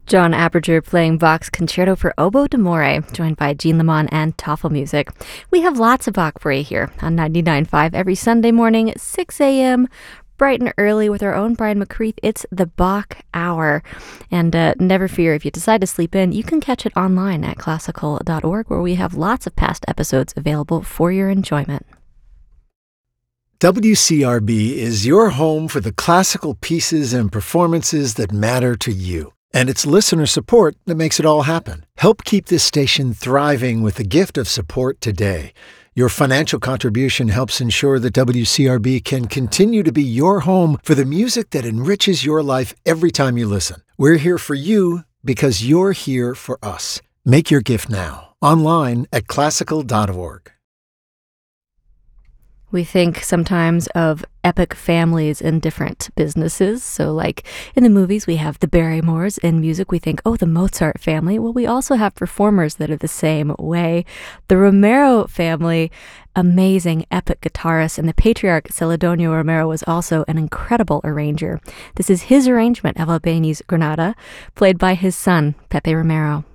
John Aperture playing Bach's Concerto for Oboe d'Amore, joined by Jean Lemon and Toffel Music. We have lots of Bach for you here on 99.5 every Sunday morning at 6 a.m., bright and early with our own Brian McCreath. It's the Bach Hour. And never fear, if you decide to sleep in, you can catch it online at classical.org, where we have lots of past episodes available for your enjoyment. WCRB is your home for the classical pieces and performances that matter to you. And it's listener support that makes it all happen. Help keep this station thriving with the gift of support today. Your financial contribution helps ensure that WCRB can continue to be your home for the music that enriches your life every time you listen. We're here for you because you're here for us. Make your gift now, online at classical.org. We think sometimes of epic families in different businesses. So like in the movies, we have the Barrymores. In music, we think, oh, the Mozart family. Well, we also have performers that are the same way. The Romero family, amazing epic guitarist, and the patriarch Celedonio Romero was also an incredible arranger. This is his arrangement of Albéniz Granada, played by his son, Pepe Romero.